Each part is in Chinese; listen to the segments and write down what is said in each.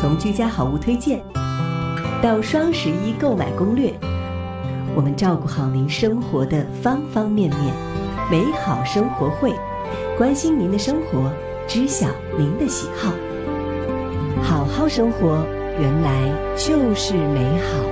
从居家好物推荐到双11购买攻略，我们照顾好您生活的方方面面。美好生活会，关心您的生活，知晓您的喜好。好好生活，原来就是美好。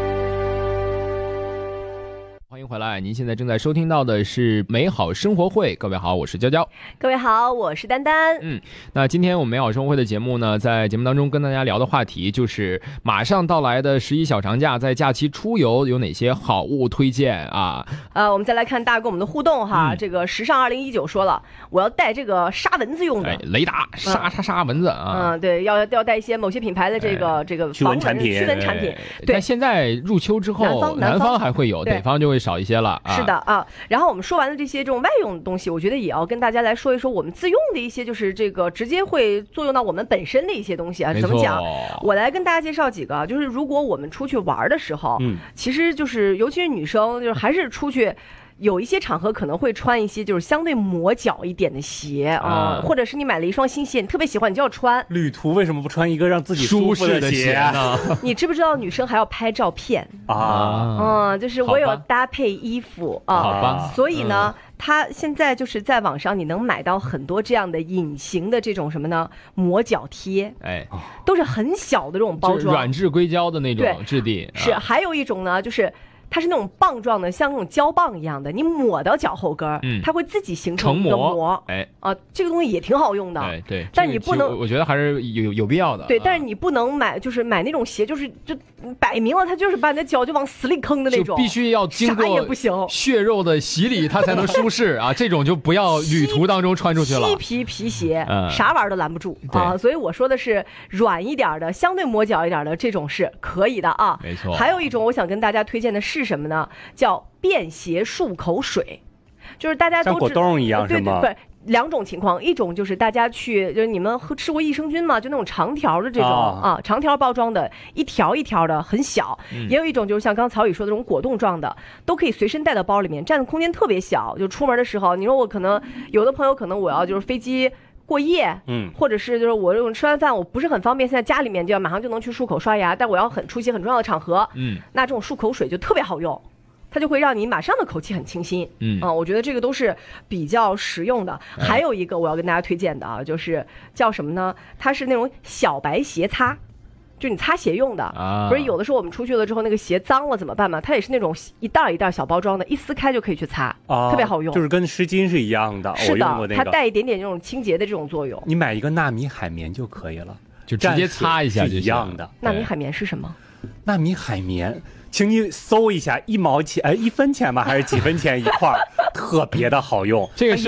欢迎回来，您现在正在收听到的是美好生活会。各位好，我是娇娇。 各位好，我是丹丹。 那今天我们美好生活会的节目呢，在节目当中跟大家聊的话题就是马上到来的11小长假，在假期出游有哪些好物推荐啊？ 我们再来看大家跟我们的互动哈。这个时尚2019说了，我要带这个杀蚊子用的， 雷达杀蚊子啊。 对，要带一些某些品牌的这个驱蚊产品。 对，但现在入秋之后，南方还会有，北方就会少一些了。 是的啊。然后我们说完了这些这种外用的东西，我觉得也要跟大家来说一说我们自用的一些，就是这个直接会作用到我们本身的一些东西啊。怎么讲？我来跟大家介绍几个，就是如果我们出去玩的时候，其实就是尤其是女生，就是还是出去。有一些场合可能会穿一些就是相对磨脚一点的鞋啊，或者是你买了一双新鞋，你特别喜欢，你就要穿。 旅途为什么不穿一个让自己舒服的鞋呢？ 你知不知道女生还要拍照片啊？就是我有搭配衣服啊， 好吧。 所以呢，它现在就是在网上你能买到很多这样的隐形的这种什么呢？磨脚贴，都是很小的这种包装， 软质硅胶的那种质地。 是，还有一种呢，就是它是那种棒状的，像那种胶棒一样的，你抹到脚后跟，它会自己形成一个膜。这个东西也挺好用的。 对， 但你不能， 我觉得还是有必要的。 对，但是你不能买，就是买那种鞋，就摆明了它就是把你的脚就往死里坑的那种， 就必须要经过血肉的洗礼，它才能舒适啊！这种就不要旅途当中穿出去了。 漆皮鞋，啥玩意儿都拦不住啊！所以我说的是软一点的，相对磨脚一点的，这种是可以的啊。 没错。 还有一种我想跟大家推荐的是什么呢？叫便携漱口水，就是大家都像果冻一样是吗？ 对。两种情况，一种就是大家就是你们吃过益生菌吗？就那种长条的这种长条包装的，一条一条的很小。也有一种就是像刚曹宇说的这种果冻状的，都可以随身带到包里面，占的空间特别小。就出门的时候，你说我可能有的朋友可能我要就是飞机过夜，或者是就是我这种吃完饭我不是很方便，现在家里面就要马上就能去漱口刷牙，但我要出席很重要的场合，那这种漱口水就特别好用。它就会让你马上的口气很清新，我觉得这个都是比较实用的。还有一个我要跟大家推荐的啊，就是叫什么呢？它是那种小白鞋擦，就你擦鞋用的。不是有的时候我们出去了之后那个鞋脏了怎么办嘛？它也是那种一袋一袋小包装的，一撕开就可以去擦，特别好用， 就是跟湿巾是一样的。 是的， 我用过那个， 它带一点点这种清洁的这种作用。 你买一个纳米海绵就可以了， 就直接擦一下就一样的。 纳米海绵是什么？ 纳米海绵。请你搜一下，1毛钱，1分钱吗？还是几分钱一块？特别的好用。 这个是